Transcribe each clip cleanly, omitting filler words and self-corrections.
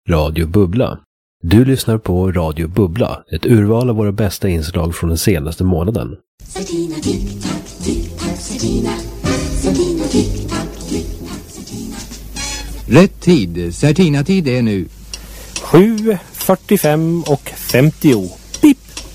Radio Bubbla. Du lyssnar på Radio Bubbla, ett urval av våra bästa inslag från den senaste månaden. Certina, tick-tack, tick-tack, Certina. Certina, tick-tack, tick-tack, Certina. Rätt tid. Certina-tid är nu 7:45 och 50. Pip!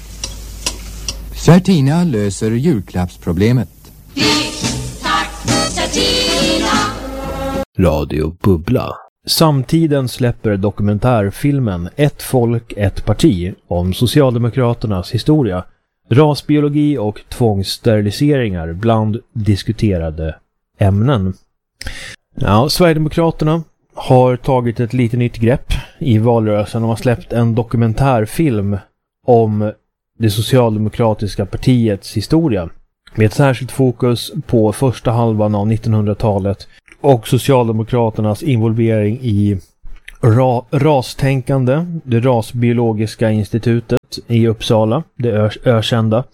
Certina löser julklappsproblemet. Tick-tack, Certina. Radio Bubbla. Samtiden släpper dokumentärfilmen Ett folk, ett parti om Socialdemokraternas historia, rasbiologi och tvångssteriliseringar bland diskuterade ämnen. Ja, Sverigedemokraterna har tagit ett lite nytt grepp i valrörelsen och har släppt en dokumentärfilm om det socialdemokratiska partiets historia med ett särskilt fokus på första halvan av 1900-talet och Socialdemokraternas involvering i rastänkande, det rasbiologiska institutet i Uppsala, det ökända,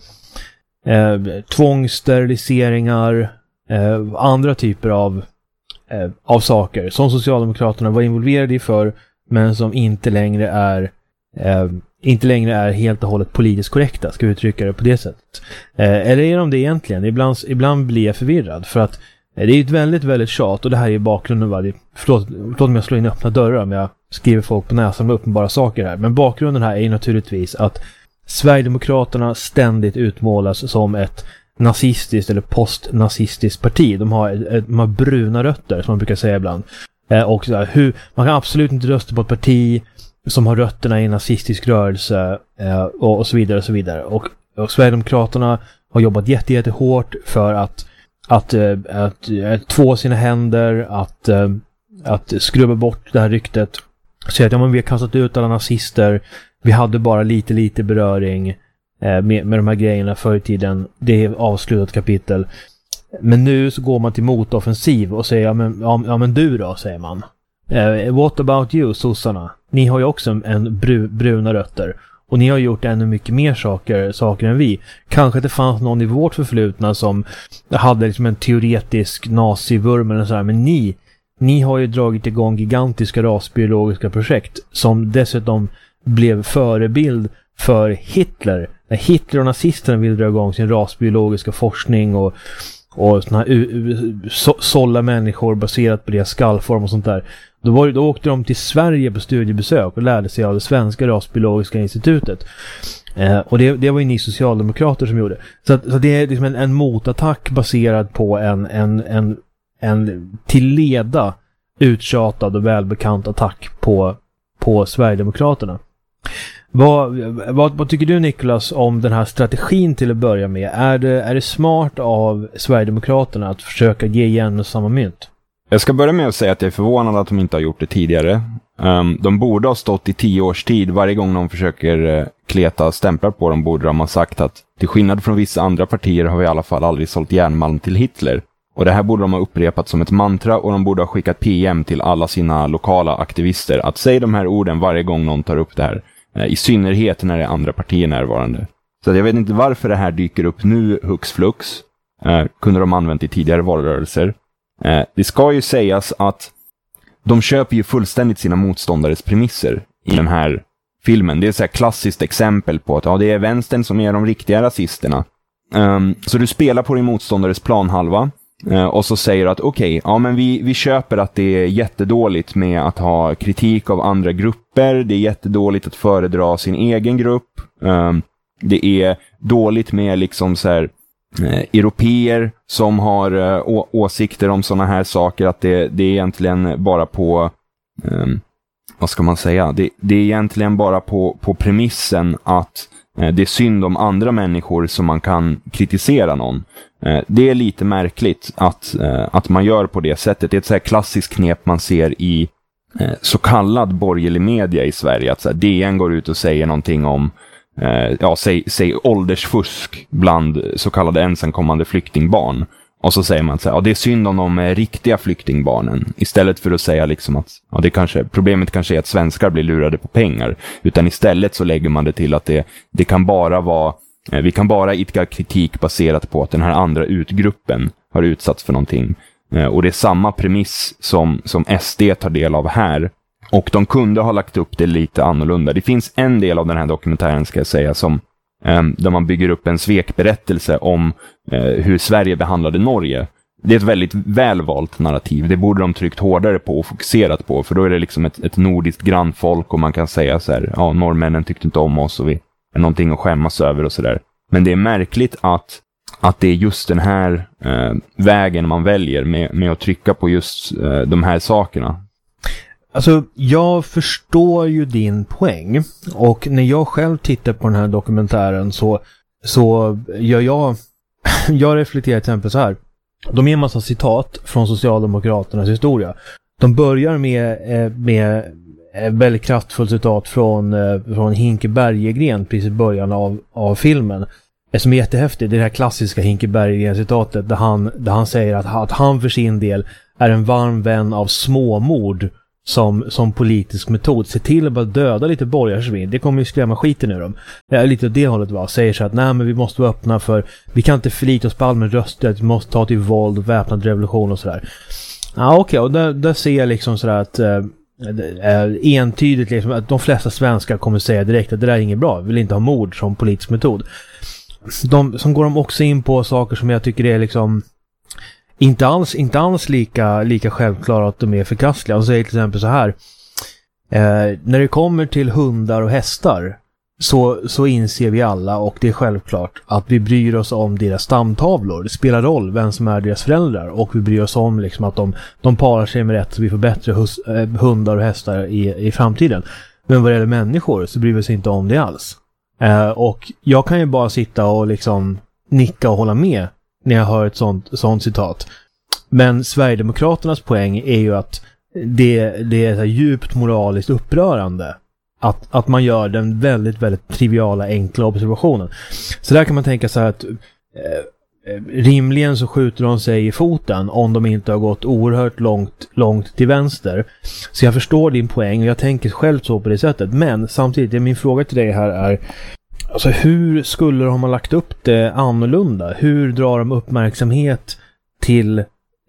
tvångssteriliseringar, andra typer av saker som Socialdemokraterna var involverade i för, men som inte längre är helt och hållet politiskt korrekta, ska vi uttrycka det på det sättet. Eller är de det egentligen? Ibland blir jag förvirrad, för att det är ett väldigt, väldigt tjat, och det här är bakgrunden. Förlåt om jag slår in öppna dörrar, men jag skriver folk på näsan med uppenbara saker här. Men bakgrunden här är naturligtvis att Sverigedemokraterna ständigt utmålas som ett nazistiskt eller postnazistiskt parti. De har bruna rötter, som man brukar säga ibland. Och så här, man kan absolut inte rösta på ett parti som har rötterna i en nazistisk rörelse, och så vidare och så vidare. Och Sverigedemokraterna har jobbat jättehårt för att två sina händer, att skrubba bort det här ryktet, säga att vi har kastat ut alla nazister, vi hade bara lite beröring med de här grejerna förr i tiden, det är avslutat kapitel. Men nu så går man till motoffensiv och säger ja men du då, säger man. What about you, sossarna? Ni har ju också en bruna rötter. Och ni har gjort ännu mycket mer saker än vi. Kanske att det fanns någon i vårt förflutna som hade liksom en teoretisk nazivurm eller så här, men ni har ju dragit igång gigantiska rasbiologiska projekt som dessutom blev förebild för Hitler. När Hitler och nazisterna ville dra igång sin rasbiologiska forskning och såna här sålla människor baserat på deras skallform och sånt där. Då åkte de till Sverige på studiebesök och lärde sig av det svenska rasbiologiska institutet. Och det var ju ni socialdemokrater som gjorde. Så det är liksom en motattack baserad på en till leda uttjatad och välbekant attack på Sverigedemokraterna. Vad tycker du, Nicholas, om den här strategin till att börja med? Är det smart av Sverigedemokraterna att försöka ge igen samma mynt? Jag ska börja med att säga att jag är förvånad att de inte har gjort det tidigare. De borde ha stått i 10 års tid. Varje gång de försöker kleta stämplar på dem borde de ha sagt att till skillnad från vissa andra partier har vi i alla fall aldrig sålt järnmalm till Hitler. Och det här borde de ha upprepat som ett mantra, och de borde ha skickat PM till alla sina lokala aktivister att säga de här orden varje gång någon tar upp det här. I synnerhet när det är andra partier närvarande. Så jag vet inte varför det här dyker upp nu hux flux. Kunde de använt i tidigare valrörelser. Det ska ju sägas att de köper ju fullständigt sina motståndares premisser i den här filmen. Det är ett så här klassiskt exempel på att det är vänstern som är de riktiga rasisterna. Så du spelar på din motståndares planhalva och så säger du att okej, men vi köper att det är jättedåligt med att ha kritik av andra grupper. Det är jättedåligt att föredra sin egen grupp. Det är dåligt med liksom så här europeer som har åsikter om såna här saker, att det är egentligen bara på vad ska man säga, det är egentligen bara på premissen att det är synd om andra människor som man kan kritisera någon. Det är lite märkligt att man gör på det sättet. Det är ett så här klassiskt knep man ser i så kallad borgerlig media i Sverige, att så här, DN går ut och säger någonting om säg åldersfusk bland så kallade ensamkommande flyktingbarn. Och så säger man så här, det är synd om de riktiga flyktingbarnen. Istället för att säga liksom att problemet kanske är att svenskar blir lurade på pengar. Utan istället så lägger man det till att det kan bara vara, vi kan bara idka kritik baserat på att den här andra utgruppen har utsatts för någonting. Och det är samma premiss som SD tar del av här. Och de kunde ha lagt upp det lite annorlunda. Det finns en del av den här dokumentären, ska jag säga, som där man bygger upp en svekberättelse om hur Sverige behandlade Norge. Det är ett väldigt välvalt narrativ. Det borde de tryckt hårdare på och fokuserat på. För då är det liksom ett nordiskt grannfolk och man kan säga så här, ja, norrmännen tyckte inte om oss och vi är någonting att skämmas över och sådär. Men det är märkligt att det är just den här vägen man väljer med att trycka på just de här sakerna. Alltså, jag förstår ju din poäng. Och när jag själv tittar på den här dokumentären så gör jag reflekterar till exempel så här. De är en massa citat från Socialdemokraternas historia. De börjar med väldigt kraftfullt citat från Hinke Bergegren precis i början av filmen. Det som är jättehäftigt, det är det här klassiska Hinke Bergegren-citatet där han säger att han för sin del är en varm vän av småmord som politisk metod. Se till att bara döda lite borgarsvin. Det kommer ju skrämma skiten ur dem. Lite åt det hållet va. Säger så att nej, men vi måste vara öppna för, vi kan inte förlita oss på allmän rösträtt, vi måste ta till våld och väpnad revolution och sådär. Ja, okej. Och där ser jag liksom sådär att entydigt liksom, att de flesta svenskar kommer säga direkt att det där är inget bra. Vi vill inte ha mord som politisk metod. Som går de också in på saker som jag tycker är liksom inte alls lika självklara att de är förkastliga. Och säger till exempel så här. När det kommer till hundar och hästar så inser vi alla, och det är självklart, att vi bryr oss om deras stamtavlor. Det spelar roll vem som är deras föräldrar, och vi bryr oss om liksom att de parar sig med rätt så vi får bättre hundar och hästar i framtiden. Men vad det gäller människor så bryr vi oss inte om det alls. Och jag kan ju bara sitta och liksom nicka och hålla med när jag hör ett sånt citat. Men Sverigedemokraternas poäng är ju att det är så djupt moraliskt upprörande att man gör den väldigt, väldigt triviala, enkla observationen. Så där kan man tänka sig att rimligen så skjuter de sig i foten om de inte har gått oerhört långt till vänster. Så jag förstår din poäng och jag tänker själv så på det sättet. Men samtidigt, min fråga till dig här är, alltså hur skulle de ha lagt upp det annorlunda? Hur drar de uppmärksamhet till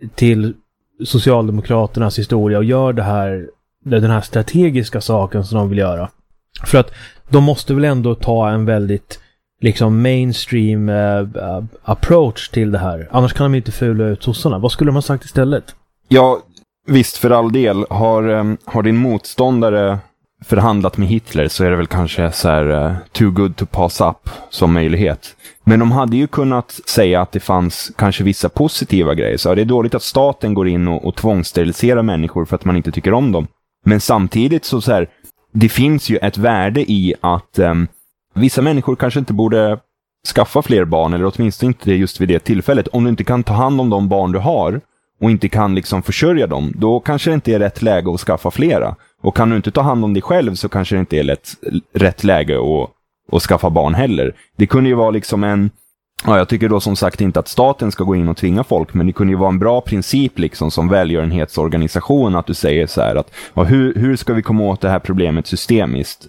Socialdemokraternas historia och gör den här strategiska saken som de vill göra? För att de måste väl ändå ta en väldigt liksom mainstream approach till det här. Annars kan de inte fula ut sossarna. Vad skulle de ha sagt istället? Ja, visst, för all del. Har din motståndare förhandlat med Hitler så är det väl kanske så här too good to pass up som möjlighet. Men de hade ju kunnat säga att det fanns kanske vissa positiva grejer. Så det är dåligt att staten går in och tvångssteriliserar människor för att man inte tycker om dem. Men samtidigt så här, det finns ju ett värde i att vissa människor kanske inte borde skaffa fler barn, eller åtminstone inte just vid det tillfället. Om du inte kan ta hand om de barn du har och inte kan liksom försörja dem, då kanske det inte är rätt läge att skaffa flera. Och kan du inte ta hand om dig själv så kanske det inte är rätt läge att skaffa barn heller. Det kunde ju vara liksom jag tycker då som sagt inte att staten ska gå in och tvinga folk, men det kunde ju vara en bra princip liksom som välgörenhetsorganisation att du säger så här att hur ska vi komma åt det här problemet systemiskt?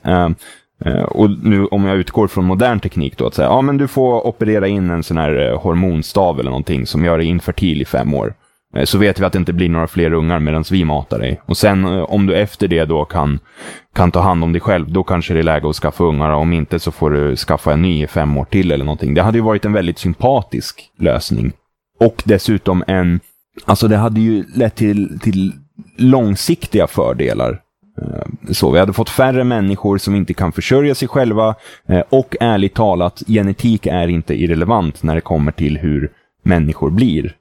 Och nu om jag utgår från modern teknik då att säga, ja men du får operera in en sån här hormonstav eller någonting som gör dig infertil i 5 år. Så vet vi att det inte blir några fler ungar medan vi matar dig. Och sen om du efter det då kan ta hand om dig själv, då kanske det är läge att skaffa ungar. Om inte så får du skaffa en ny i 5 år till eller någonting. Det hade ju varit en väldigt sympatisk lösning. Och dessutom alltså det hade ju lett till långsiktiga fördelar. Så vi hade fått färre människor som inte kan försörja sig själva. Och ärligt talat, genetik är inte irrelevant när det kommer till hur människor blir.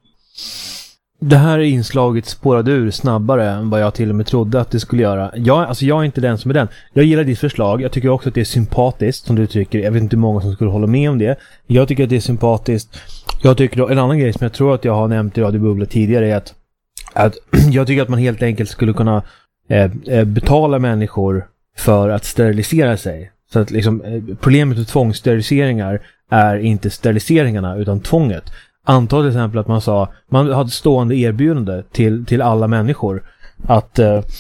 Det här inslaget spårade ur snabbare än vad jag till och med trodde att det skulle göra. Jag är inte den som är den. Jag gillar ditt förslag. Jag tycker också att det är sympatiskt som du tycker. Jag vet inte hur många som skulle hålla med om det. Jag tycker att det är sympatiskt. Jag tycker då, en annan grej som jag tror att jag har nämnt i Radio Bubbla tidigare är att jag tycker att man helt enkelt skulle kunna betala människor för att sterilisera sig. Så att liksom, problemet med tvångssteriliseringar är inte steriliseringarna utan tvånget. Anta till exempel att man hade stående erbjudande till alla människor att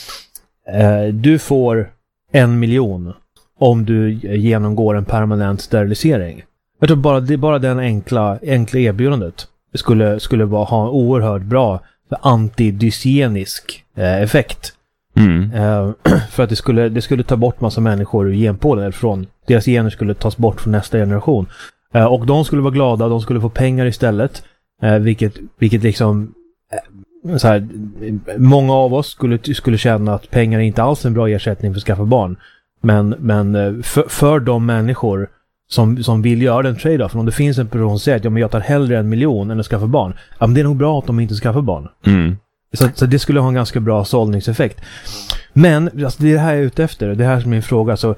du får 1 miljon om du genomgår en permanent sterilisering. Jag tror bara den enkla erbjudandet skulle ha en oerhört bra antidysienisk effekt För att det skulle ta bort massa människor ur genpoolen från. Deras gener skulle tas bort från nästa generation. Och de skulle vara glada, de skulle få pengar istället. Vilket liksom så här, många av oss skulle känna att pengar är inte alls en bra ersättning för att skaffa barn. Men för de människor som vill göra den trade-offen, om det finns en person som säger att jag tar hellre 1 miljon än att skaffa barn, ja, men det är nog bra att de inte skaffar barn. Så det skulle ha en ganska bra sållningseffekt. Men alltså, det är det här jag är ute efter. Det här som är min fråga. Så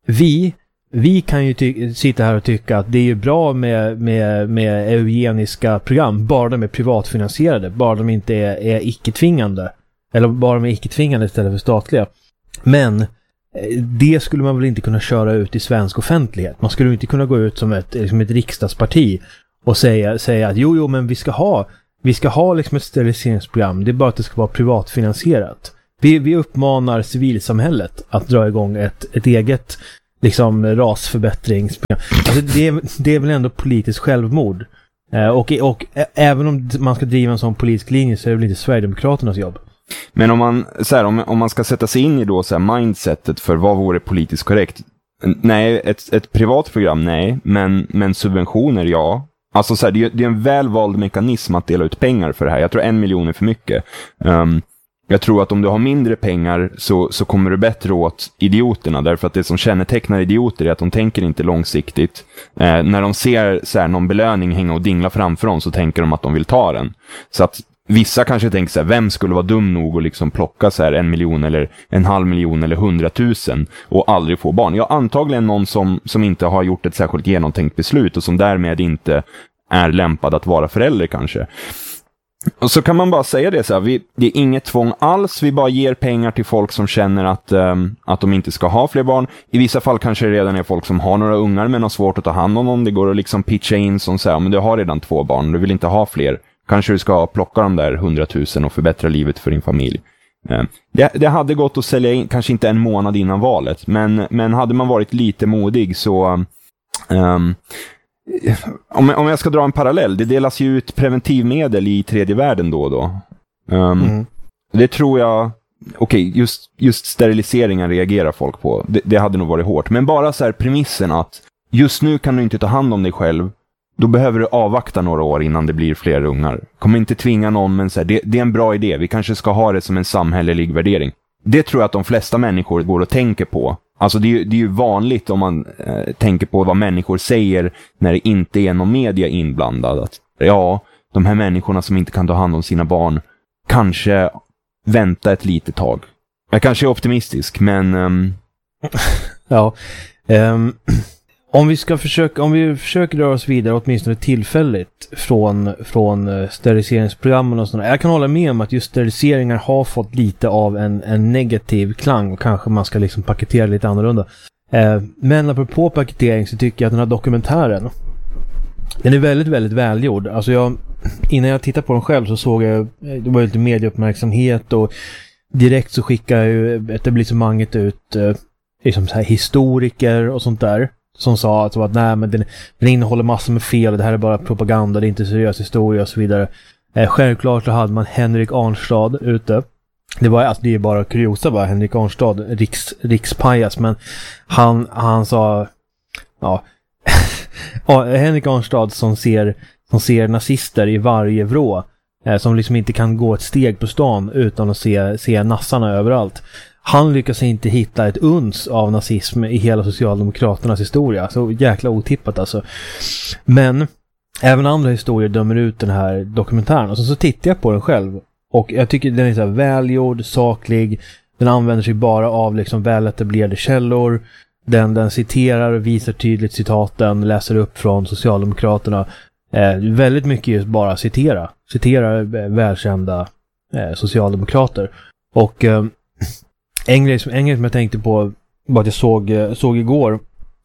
vi kan ju sitta här och tycka att det är ju bra med eugeniska program, bara de är privatfinansierade, bara de inte är icke-tvingande, eller bara de är icke-tvingande istället för statliga. Men det skulle man väl inte kunna köra ut i svensk offentlighet. Man skulle inte kunna gå ut som ett riksdagsparti och säga att jo men vi ska ha liksom ett steriliseringsprogram. Det är bara att det ska vara privatfinansierat. Vi uppmanar civilsamhället att dra igång ett eget liksom rasförbättringsprogram. Alltså det är väl ändå politiskt självmord. Och även om man ska driva en sån politisk linje så är det väl inte Sverigedemokraternas jobb. Men om man ska sätta sig in i då så här mindsetet för vad vore politiskt korrekt. Nej, ett privat program, nej. Men subventioner, ja. Alltså så här, det är en välvald mekanism att dela ut pengar för det här. Jag tror 1 miljon är för mycket. Jag tror att om du har mindre pengar så kommer du bättre åt idioterna. Därför att det som kännetecknar idioter är att de tänker inte långsiktigt. När de ser så här, någon belöning hänga och dingla framför dem så tänker de att de vill ta den. Så att vissa kanske tänker så här, vem skulle vara dum nog att liksom plocka så här 1 miljon eller 1,5 miljon eller 100 000 och aldrig få barn. Ja, antagligen någon som inte har gjort ett särskilt genomtänkt beslut och som därmed inte är lämpad att vara förälder kanske. Och så kan man bara säga det så här, det är inget tvång alls, vi bara ger pengar till folk som känner att de inte ska ha fler barn. I vissa fall kanske det redan är folk som har några ungar men har svårt att ta hand om dem. Det går att liksom pitcha in som säger, men du har redan 2 barn, du vill inte ha fler. Kanske du ska plocka de där 100 000 och förbättra livet för din familj. Det hade gått att sälja in, kanske inte en månad innan valet, men hade man varit lite modig så... Om jag ska dra en parallell, det delas ju ut preventivmedel i tredje världen då och då. Det tror jag, just steriliseringen reagerar folk på. Det hade nog varit hårt. Men bara så här premissen att just nu kan du inte ta hand om dig själv. Då behöver du avvakta några år innan det blir fler ungar. Kommer inte tvinga någon, men så här, det är en bra idé. Vi kanske ska ha det som en samhällelig värdering. Det tror jag att de flesta människor går och tänker på. Alltså det är ju vanligt om man tänker på vad människor säger när det inte är någon media inblandad. Att, ja, de här människorna som inte kan ta hand om sina barn kanske vänta ett litet tag. Jag kanske är optimistisk, men... Ja, om vi försöker röra oss vidare åtminstone tillfälligt från steriliseringsprogrammen och sådär. Jag kan hålla med om att just steriliseringar har fått lite av en negativ klang och kanske man ska liksom paketera lite annorlunda. Men apropå paketering så tycker jag att den här dokumentären, den är väldigt, väldigt välgjord. Alltså innan jag tittade på den själv så såg jag, det var lite medieuppmärksamhet och direkt så skickade ju etablissemanget ut liksom så här historiker och sånt där. Som sa att nej, men den innehåller massor med fel, det här är bara propaganda, det är inte seriös historia och så vidare. Självklart så hade man Henrik Arnstad ute. Det är bara kuriosa bara, Henrik Arnstad, rikspajas, men han sa Henrik Arnstad som ser nazister i varje vrå, som liksom inte kan gå ett steg på stan utan att se nassarna överallt. Han lyckas inte hitta ett uns av nazism i hela Socialdemokraternas historia. Så jäkla otippat alltså. Men även andra historier dömer ut den här dokumentären. Och så tittar jag på den själv. Och jag tycker den är så här välgjord, saklig. Den använder sig bara av liksom väletablerade källor. Den citerar och visar tydligt citaten. Läser upp från Socialdemokraterna. Väldigt mycket just bara citerar välkända socialdemokrater. Och... En grej som jag tänkte på var att jag såg igår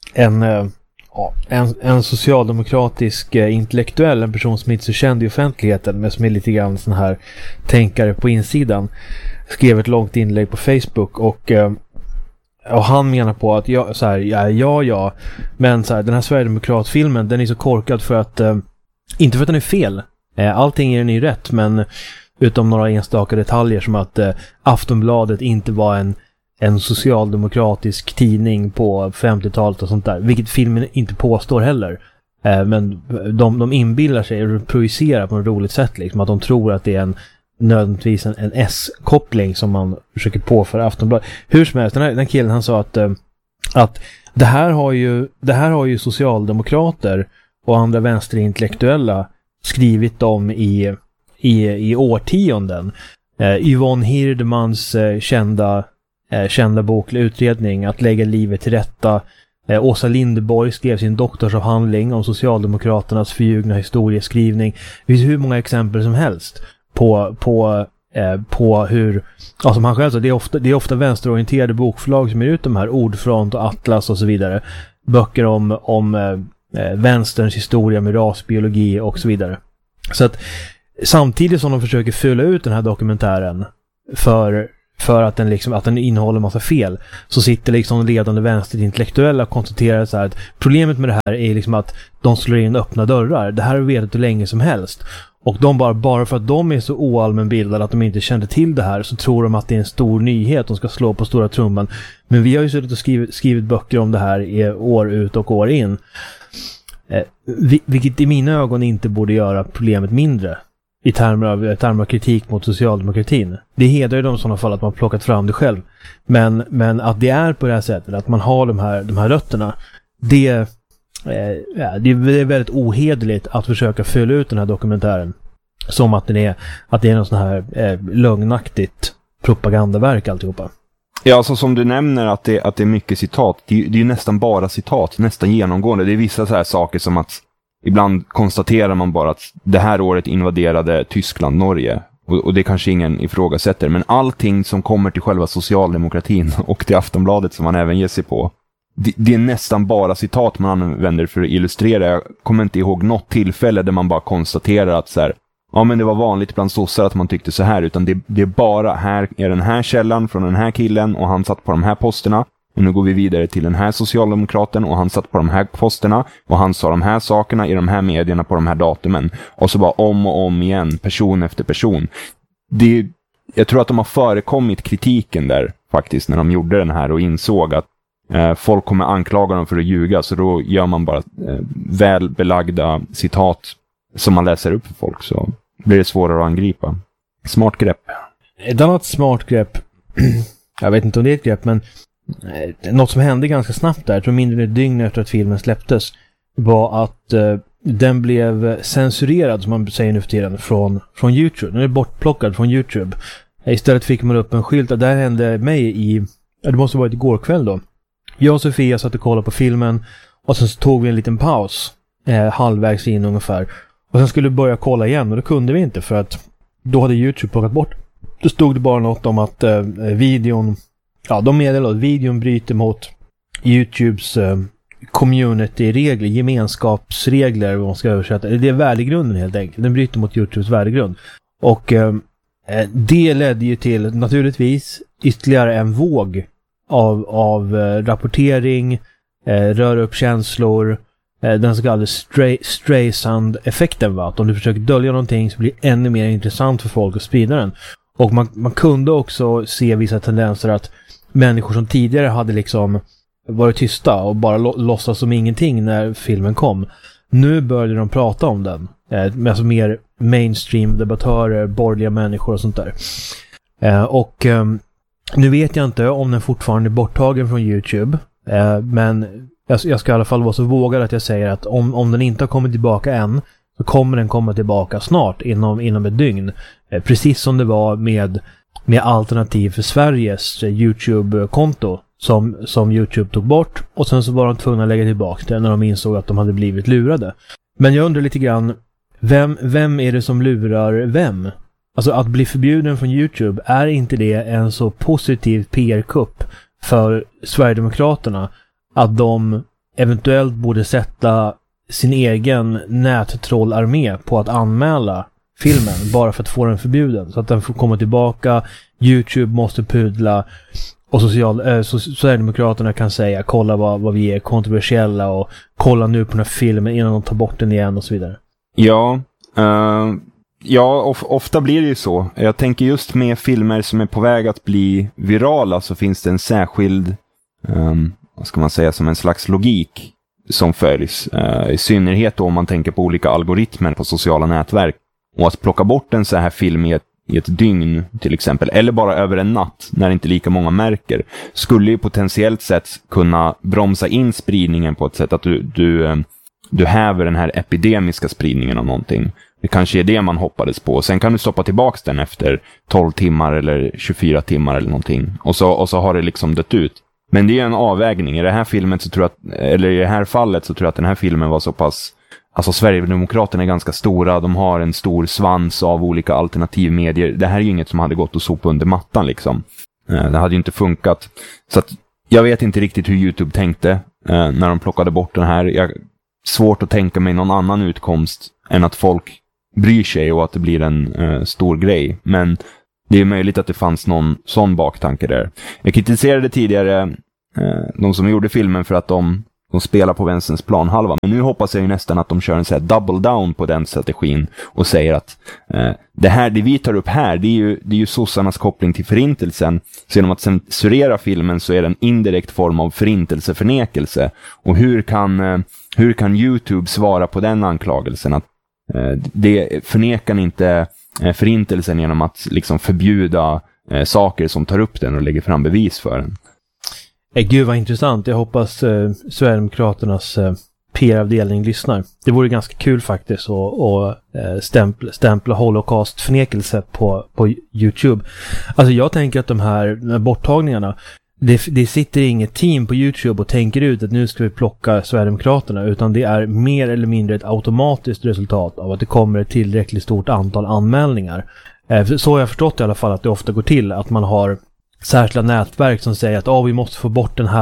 en socialdemokratisk intellektuell, en person som inte är så känd i offentligheten men som är lite grann sån här tänkare på insidan, skrev ett långt inlägg på Facebook och han menar på att men så här, den här Sverigedemokratfilmen, den är så korkad för att inte för att den är fel, allting är den ju rätt, men utom några enstaka detaljer som att Aftonbladet inte var en socialdemokratisk tidning på 50-talet och sånt där. Vilket filmen inte påstår heller. Men de inbillar sig och projicerar på ett roligt sätt. Liksom, att de tror att det är nödvändigtvis en S-koppling som man försöker påföra Aftonbladet. Hur som helst, den killen han sa att det här har ju socialdemokrater och andra vänsterintellektuella skrivit om i årtionden. Yvonne Hirdmans kända bok, utredning Att lägga livet till rätta. Åsa Linderborg skrev sin doktorsavhandling om Socialdemokraternas förljugna historieskrivning. Det finns hur många exempel som helst på hur, ja, som han själv sa, det är ofta vänsterorienterade bokförlag som ger ut de här, Ordfront och Atlas och så vidare. Böcker om vänsterns historia med rasbiologi och så vidare. Så att samtidigt som de försöker fylla ut den här dokumentären för att den innehåller massa fel, så sitter liksom ledande vänsterintellektuella och konstaterar så här att problemet med det här är liksom att de slår in öppna dörrar. Det här har vi vetat hur länge som helst. Och de bara för att de är så oallmänbildade att de inte kände till det här, så tror de att det är en stor nyhet. De ska slå på stora trumman. Men vi har ju suttit och skrivit böcker om det här i år ut och år in. Vilket i mina ögon inte borde göra problemet mindre i termer av kritik mot socialdemokratin. Det hedrar ju de i sådana fall att man plockat fram det själv. Men att det är på det här sättet, att man har de här rötterna, det är väldigt ohederligt att försöka fylla ut den här dokumentären som att det är någon sån här lögnaktigt propagandaverk alltihopa. Ja, alltså som du nämner att det är mycket citat. Det är ju nästan bara citat, nästan genomgående. Det är vissa så här saker som att ibland konstaterar man bara att det här året invaderade Tyskland Norge. Och det kanske ingen ifrågasätter. Men allting som kommer till själva socialdemokratin och till Aftonbladet som man även ger sig på, det är nästan bara citat man använder för att illustrera. Jag kommer inte ihåg något tillfälle där man bara konstaterar att så här, ja, men det var vanligt bland sossar att man tyckte så här, utan det är bara, här är den här källan från den här killen och han satt på de här posterna, och nu går vi vidare till den här socialdemokraten och han satt på de här posterna och han sa de här sakerna i de här medierna på de här datumen, och så bara om och om igen, person efter person. Jag tror att de har förekommit kritiken där faktiskt när de gjorde den här och insåg att folk kommer anklaga dem för att ljuga, så då gör man bara väl belagda citat som man läser upp för folk, så blir det svårare att angripa. Smart grepp. Ett annat smart grepp, jag vet inte om det är ett grepp, men något som hände ganska snabbt där, jag tror mindre än ett dygn efter att filmen släpptes, var att den blev censurerad, som man säger nu för tiden, från YouTube. Den är bortplockad från YouTube. Istället fick man upp en skylt, och där hände mig det måste ha varit igår kväll då. Jag och Sofia satt och kollade på filmen, och sen så tog vi en liten paus halvvägs in ungefär, och sen skulle vi börja kolla igen, och det kunde vi inte för att då hade YouTube plockat bort. Då stod det bara något om att videon, ja, de meddelade att videon bryter mot YouTubes community-regler, gemenskapsregler, vad man ska översätta. Det är värdegrunden helt enkelt. Den bryter mot YouTubes värdegrund. Och det ledde ju till naturligtvis ytterligare en våg av rapportering, röra upp känslor, den så kallade Streisand-effekten, va? Att om du försöker dölja någonting så blir det ännu mer intressant för folk att sprida den. Och man kunde också se vissa tendenser att människor som tidigare hade liksom varit tysta och bara låtsas som ingenting när filmen kom, nu började de prata om den. Alltså mer mainstream-debattörer, borgerliga människor och sånt där. Nu vet jag inte om den fortfarande är borttagen från YouTube, men jag ska i alla fall vara så vågad att jag säger att om den inte har kommit tillbaka än, så kommer den komma tillbaka snart, inom ett dygn. Precis som det var med Alternativ för Sveriges YouTube-konto som YouTube tog bort, och sen så var de tvungna att lägga tillbaka det när de insåg att de hade blivit lurade. Men jag undrar lite grann, vem är det som lurar vem? Alltså att bli förbjuden från YouTube, är inte det en så positiv PR-kupp för Sverigedemokraterna att de eventuellt borde sätta sin egen nättrollarmé på att anmäla filmen bara för att få den förbjuden, så att den får komma tillbaka, YouTube måste pudla, och Sverigedemokraterna kan säga kolla vad vi är kontroversiella, och kolla nu på den här filmen innan de tar bort den igen och så vidare. Ja, Ja, ofta blir det ju så. Jag tänker just med filmer som är på väg att bli virala så finns det en särskild, vad ska man säga, som en slags logik som följs. I synnerhet då om man tänker på olika algoritmer på sociala nätverk. Och att plocka bort en så här film i ett dygn till exempel, eller bara över en natt när inte lika många märker, skulle ju potentiellt sett kunna bromsa in spridningen på ett sätt att du häver den här epidemiska spridningen av någonting. Det kanske är det man hoppades på. Sen kan du stoppa tillbaks den efter 12 timmar eller 24 timmar eller någonting. Och så har det liksom dött ut. Men det är en avvägning. I det här filmet så tror jag eller i det här fallet så tror jag att den här filmen var så pass, alltså Sverigedemokraterna är ganska stora, de har en stor svans av olika alternativmedier. Det här är ju inget som hade gått att sopa under mattan liksom. Det hade ju inte funkat. Så att jag vet inte riktigt hur YouTube tänkte när de plockade bort den här. Svårt att tänka mig någon annan utkomst än att folk bryr sig och att det blir en stor grej. Men det är möjligt att det fanns någon sån baktanke där. Jag kritiserade tidigare de som gjorde filmen för att de spelar på vänsterns planhalva. Men nu hoppas jag ju nästan att de kör en så här double down på den strategin och säger att det vi tar upp här, det är ju sossarnas koppling till förintelsen. Så genom att censurera filmen så är det en indirekt form av förintelseförnekelse. Och hur kan YouTube svara på den anklagelsen? Att det förnekar inte förintelsen genom att liksom förbjuda saker som tar upp den och lägger fram bevis för den. Gud vad intressant. Jag hoppas Sverigedemokraternas PR-avdelning lyssnar. Det vore ganska kul faktiskt att stämpla holocaustförnekelse på YouTube. Alltså jag tänker att de här borttagningarna, det sitter inget team på YouTube och tänker ut att nu ska vi plocka Sverigedemokraterna, utan det är mer eller mindre ett automatiskt resultat av att det kommer ett tillräckligt stort antal anmälningar. Så har jag förstått i alla fall att det ofta går till, att man har särskilda nätverk som säger att vi måste få bort den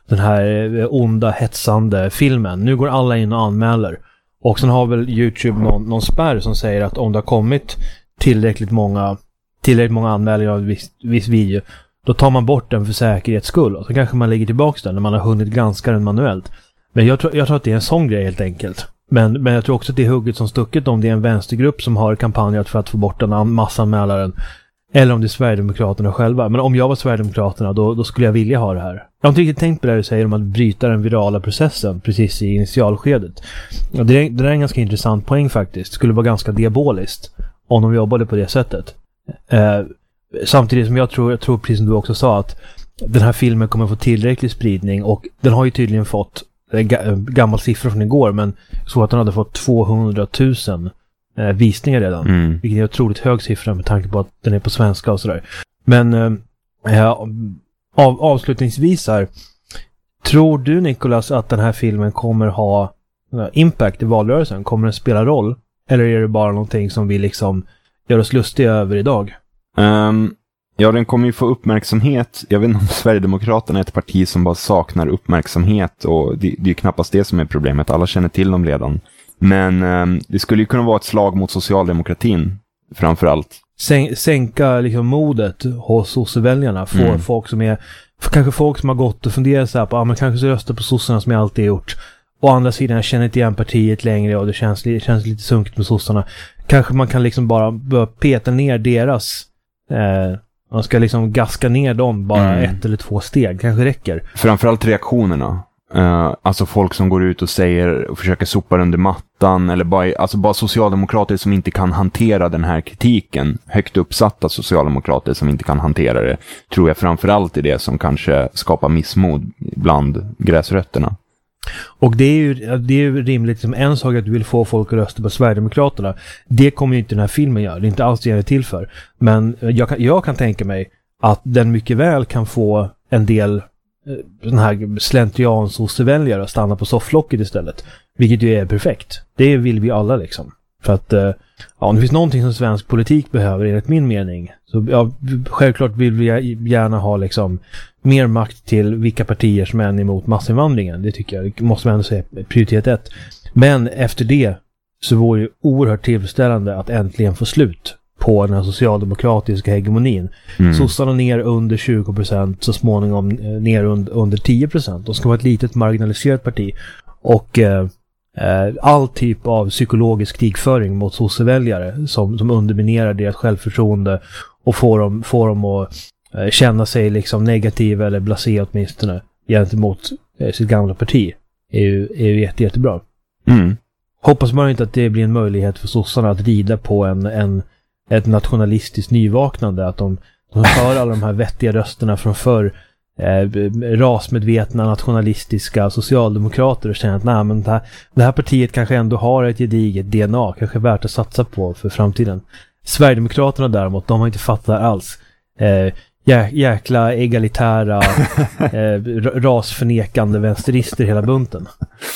här onda, hetsande filmen. Nu går alla in och anmäler. Och sen har väl YouTube någon spärr som säger att om det har kommit tillräckligt många anmälningar av viss video, då tar man bort den för säkerhets skull. Och så kanske man lägger tillbaka den när man har hunnit granska den manuellt. Men jag tror att det är en sån grej helt enkelt. Men jag tror också att det är hugget som stucket om det är en vänstergrupp som har kampanjat för att få bort den massanmälaren. Eller om det är Sverigedemokraterna själva. Men om jag var Sverigedemokraterna, då skulle jag vilja ha det här. Jag har inte riktigt tänkt på det du säger om att bryta den virala processen precis i initialskedet. Det är en ganska intressant poäng faktiskt. Det skulle vara ganska diaboliskt om de jobbade på det sättet. Samtidigt som jag tror precis som du också sa, att den här filmen kommer få tillräcklig spridning, och den har ju tydligen fått gammal siffra från igår, men så att den hade fått 200 000 visningar redan. Vilket är en otroligt hög siffra med tanke på att den är på svenska och sådär. Men avslutningsvis här, tror du Nicolas att den här filmen kommer ha impact i valrörelsen? Kommer den spela roll? Eller är det bara någonting som vi liksom gör oss lustiga över idag? Ja, den kommer ju få uppmärksamhet. Jag vet inte om Sverigedemokraterna är ett parti som bara saknar uppmärksamhet, och det är ju knappast det som är problemet. Alla känner till dem redan. Men det skulle ju kunna vara ett slag mot socialdemokratin framförallt. Sänka liksom modet hos sosseväljarna. Få folk som är, kanske folk som har gått och funderat så här på, men kanske så rösta på sossarna som jag alltid har gjort. Å andra sidan, jag känner inte igen partiet längre och det känns lite sunkigt med sossarna. Kanske man kan liksom bara börja peta ner deras, man ska liksom gaska ner dem bara 1 eller 2 steg, kanske räcker. Framförallt reaktionerna. Alltså folk som går ut och säger och försöker sopa under mattan, eller bara socialdemokrater som inte kan hantera den här kritiken, högt uppsatta socialdemokrater som inte kan hantera det, tror jag framförallt är det som kanske skapar missmod bland gräsrötterna. Och det är ju rimligt som en sak att du vill få folk att rösta på Sverigedemokraterna. Det kommer ju inte den här filmen göra. Det är inte alls det till för. Men jag kan tänka mig att den mycket väl kan få en del den här slentrian-sosseväljare att stanna på sofflocket istället. Vilket ju är perfekt. Det vill vi alla liksom. För att om det finns någonting som svensk politik behöver enligt min mening, så självklart vill vi gärna ha liksom mer makt till vilka partier som är emot massinvandringen. Det tycker jag måste man ändå säga prioritet 1. Men efter det så vore det oerhört tillfredsställande att äntligen få slut på den här socialdemokratiska hegemonin. Sossarna ner under 20%, så småningom ner under 10%. De ska vara ett litet marginaliserat parti. Och all typ av psykologisk krigföring mot sosseväljare som underminerar deras självförtroende och får dem att känna sig liksom negativa eller blasé åtminstone gentemot sitt gamla parti är ju jättebra. Hoppas man inte att det blir en möjlighet för sossarna att rida på ett nationalistiskt nyvaknande, att de hör alla de här vettiga rösterna från förr, rasmedvetna, nationalistiska socialdemokrater och känner att nej, men det här partiet kanske ändå har ett gediget DNA, kanske värt att satsa på för framtiden. Sverigedemokraterna däremot, de har inte fattat alls. Jäkla egalitära rasförnekande vänsterister hela bunten.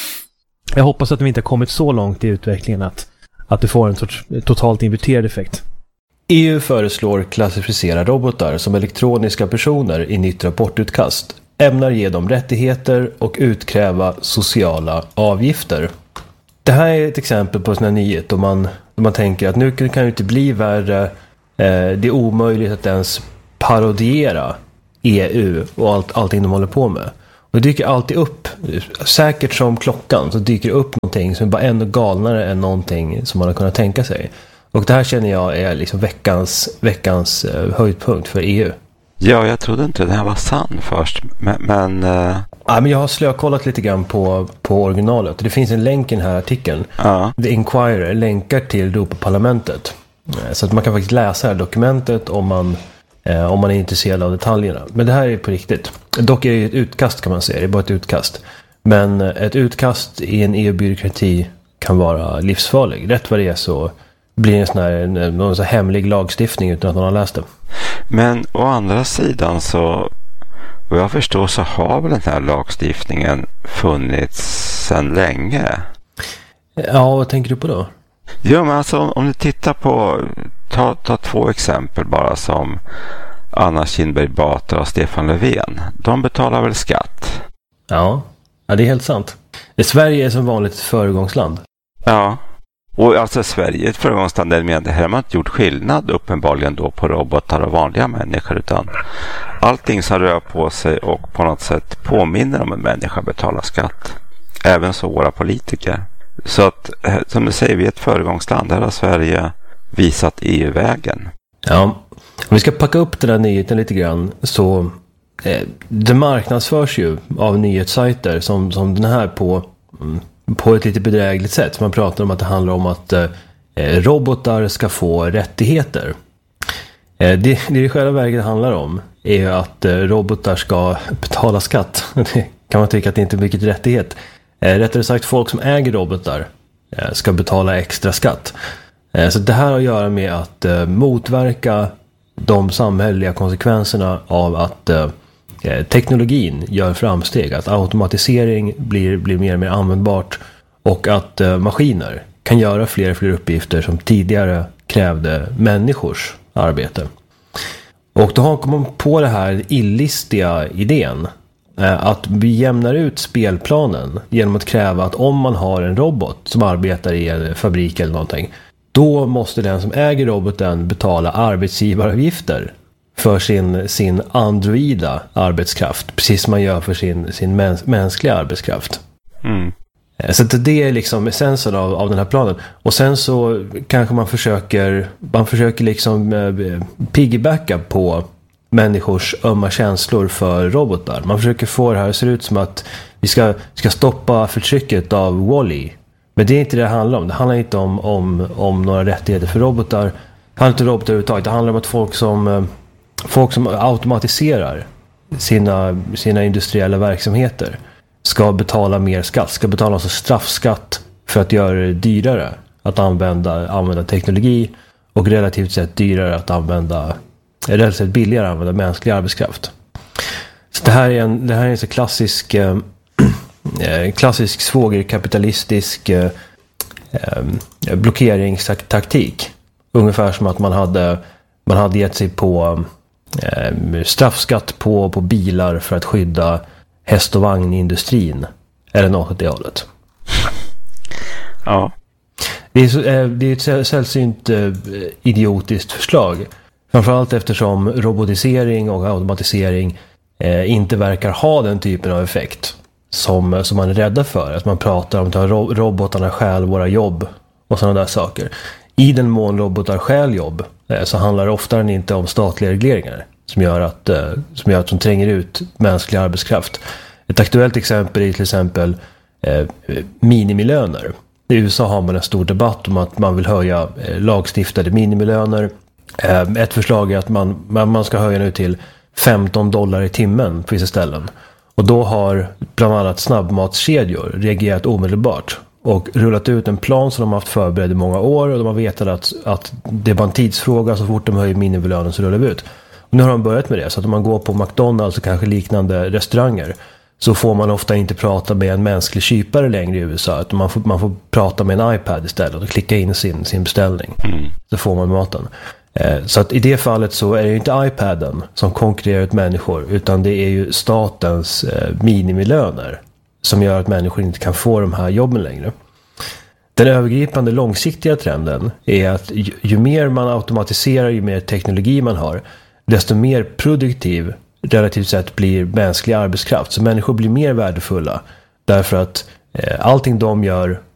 Jag hoppas att vi inte har kommit så långt i utvecklingen att det får en sorts totalt inverterad effekt. EU föreslår klassificera robotar som elektroniska personer i nytt rapportutkast. Ämnar ge dem rättigheter och utkräva sociala avgifter. Det här är ett exempel på en sån här nyhet då man tänker att nu kan det inte bli värre. Det är omöjligt att ens parodiera EU och allting de håller på med. Och det dyker alltid upp, säkert som klockan, så dyker det upp någonting som är bara ännu galnare än någonting som man har kunnat tänka sig. Och det här känner jag är liksom veckans höjdpunkt för EU. Ja, jag trodde inte det här var sann först, men... Ja, men jag har slökollat lite grann på originalet. Det finns en länk i den här artikeln. The Inquirer länkar till Europaparlamentet. Så att man kan faktiskt läsa det här dokumentet om man är intresserad av detaljerna. Men det här är på riktigt. Dock är det ett utkast kan man säga. Det är bara ett utkast. Men ett utkast i en EU-byråkrati kan vara livsfarlig. Rätt vad det är så blir det någon sån här hemlig lagstiftning utan att någon har läst det. Men å andra sidan så, vad jag förstår så har väl den här lagstiftningen funnits sedan länge. Ja, vad tänker du på då? Ja, men alltså om du tittar på, ta 2 exempel bara som Anna Kinberg Batra och Stefan Löfven. De betalar väl skatt? Ja, det är helt sant. Sverige är som vanligt ett föregångsland. Ja, och alltså Sverige är ett föregångsland där det här har man inte gjort skillnad uppenbarligen då på robotar och vanliga människor, utan allting som rör på sig och på något sätt påminner om en människa betalar skatt. Även så våra politiker. Så att, som du säger, vi är ett föregångsland. Där har Sverige visat EU-vägen. Ja, om vi ska packa upp den här nyheten lite grann så det marknadsförs ju av nyhetssajter som den här på ett lite bedrägligt sätt. Man pratar om att det handlar om att robotar ska få rättigheter. Det i själva verket handlar om är ju att robotar ska betala skatt. Det kan man tycka att det inte är mycket rättighet. Rättare sagt, folk som äger robotar ska betala extra skatt. Så det här har att göra med att motverka de samhälleliga konsekvenserna av att teknologin gör framsteg. Att automatisering blir mer och mer användbart och att maskiner kan göra fler och fler uppgifter som tidigare krävde människors arbete. Och då har man på det här illistiga idén att vi jämnar ut spelplanen genom att kräva att om man har en robot som arbetar i en fabrik eller någonting, då måste den som äger roboten betala arbetsgivaravgifter för sin androida arbetskraft, precis som man gör för sin mänskliga arbetskraft. Så det är liksom essensen av den här planen. Och sen så kanske man försöker liksom piggybacka på människors ömma känslor för robotar. Man försöker få det här att se ut som att vi ska stoppa förtrycket av Wall-E. Men det är inte det handlar om. Det handlar inte om några rättigheter för robotar. Det handlar inte om robotar överhuvudtaget. Det handlar om att folk som automatiserar sina industriella verksamheter ska betala mer skatt. Ska betala alltså straffskatt för att göra det dyrare att använda teknologi och relativt sett dyrare att relativt sett billigare att använda mänsklig arbetskraft. Så det här är en så klassisk svågerkapitalistisk blockeringstaktik. Ungefär som att man hade gett sig på straffskatt på bilar för att skydda häst- och vagnindustrin. Eller något åt det hållet. Ja. Det är ett sällsynt idiotiskt förslag. Framförallt eftersom robotisering och automatisering inte verkar ha den typen av effekt som man är rädda för. Att man pratar om att robotarna stjäl våra jobb och sådana där saker. I den mån robotar stjäl jobb så handlar det oftare inte om statliga regleringar som gör att de tränger ut mänsklig arbetskraft. Ett aktuellt exempel är till exempel minimilöner. I USA har man en stor debatt om att man vill höja lagstiftade minimilöner. Ett förslag är att man ska höja nu till $15 i timmen på vissa ställen. Och då har bland annat snabbmatskedjor reagerat omedelbart och rullat ut en plan som de har haft förberedd i många år, och de har vetat att det är bara en tidsfråga, så fort de höjer minimilönen så rullar vi ut. Och nu har de börjat med det, så att om man går på McDonald's och kanske liknande restauranger så får man ofta inte prata med en mänsklig kypare längre i USA, utan man får prata med en iPad istället och klicka in sin beställning. Så får man maten. Så att i det fallet så är det ju inte iPaden som konkurrerar ut människor, utan det är ju statens minimilöner som gör att människor inte kan få de här jobben längre. Den övergripande långsiktiga trenden är att ju mer man automatiserar, ju mer teknologi man har, desto mer produktiv relativt sett blir mänsklig arbetskraft. Så människor blir mer värdefulla därför att allting de gör